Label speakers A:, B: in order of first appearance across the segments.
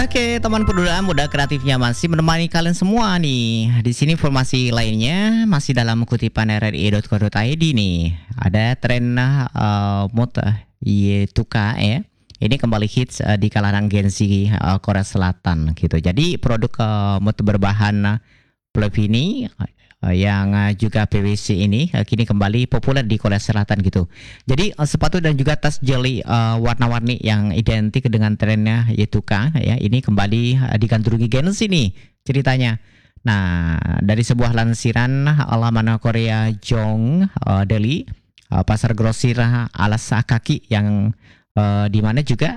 A: Oke, teman pedula muda kreatifnya masih menemani kalian semua nih. Di sini informasi lainnya masih dalam kutipan rri.co.id nih. Ada tren mode Yetuka ya. Ini kembali hits di kalangan Gen Z Korea Selatan gitu. Jadi produk mode berbahan PLEP ini yang juga PVC ini kini kembali populer di Korea Selatan gitu. Jadi sepatu dan juga tas jelly warna-warni yang identik dengan trennya Yetuka ya, ini kembali digandrungi Gen Z nih ceritanya. Nah, dari sebuah lansiran laman Korea Jong Daily, pasar grosir alas kaki yang di mana juga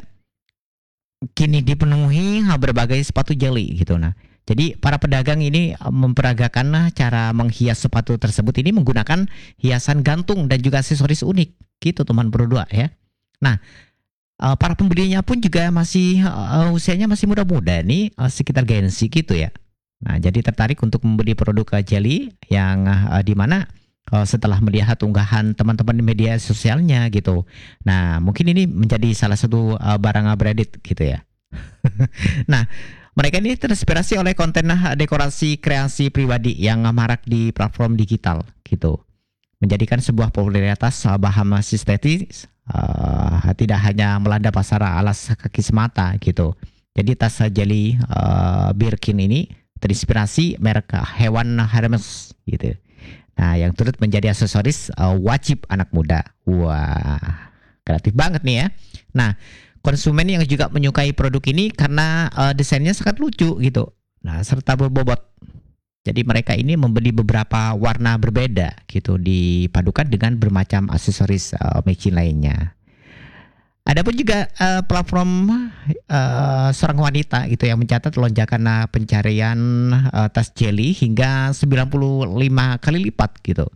A: kini dipenuhi berbagai sepatu jelly gitu. Nah, jadi para pedagang ini memperagakan cara menghias sepatu tersebut ini menggunakan hiasan gantung dan juga aksesoris unik gitu teman berdua ya. Nah, para pembelinya pun juga masih usianya masih muda-muda nih, sekitar Gen Z gitu ya. Nah, jadi tertarik untuk membeli produk jelly yang di mana setelah melihat unggahan teman-teman di media sosialnya gitu. Nah, mungkin ini menjadi salah satu barang branded gitu ya. Nah, mereka ini terinspirasi oleh konten dekorasi kreasi pribadi yang marak di platform digital gitu. Menjadikan sebuah popularitas bahan sintetis tidak hanya melanda pasar alas kaki semata gitu. Jadi tas jelly Birkin ini terinspirasi merek hewan Hermes gitu. Nah, yang turut menjadi aksesoris wajib anak muda. Wah, kreatif banget nih ya. Nah, konsumen yang juga menyukai produk ini karena desainnya sangat lucu gitu. Nah, serta berbobot. Jadi mereka ini membeli beberapa warna berbeda gitu dipadukan dengan bermacam aksesoris matching lainnya. Ada pun juga platform seorang wanita gitu yang mencatat lonjakan pencarian tas jelly hingga 95 kali lipat gitu.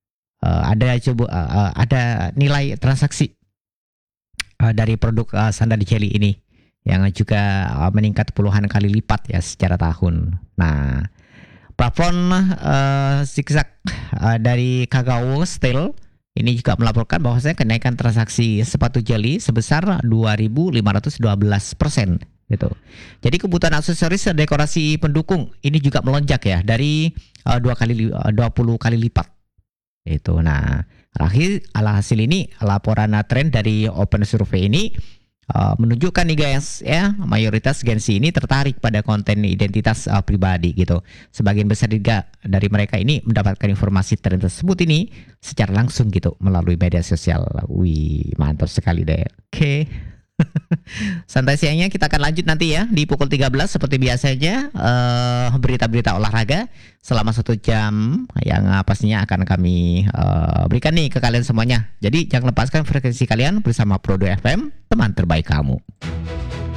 A: Ada nilai transaksi dari produk sandal jelly ini yang juga meningkat puluhan kali lipat ya secara tahun. Nah, platform zigzag dari Kagao Style ini juga melaporkan bahwasanya kenaikan transaksi sepatu jelly sebesar 2.512% gitu. Jadi kebutuhan aksesoris dan dekorasi pendukung ini juga melonjak ya dari 20 kali lipat. Itu. Nah, alhasil ini laporan tren dari Open Survey ini menunjukkan nih guys ya, mayoritas Gen Z ini tertarik pada konten identitas pribadi gitu. Sebagian besar juga dari mereka ini mendapatkan informasi tren tersebut ini secara langsung gitu melalui media sosial. Wih, mantap sekali deh. Oke. Santai siangnya kita akan lanjut nanti ya di pukul 13 seperti biasanya, berita-berita olahraga selama 1 jam yang pastinya akan kami berikan nih ke kalian semuanya. Jadi jangan lepaskan frekuensi kalian bersama Pro2 FM, teman terbaik kamu.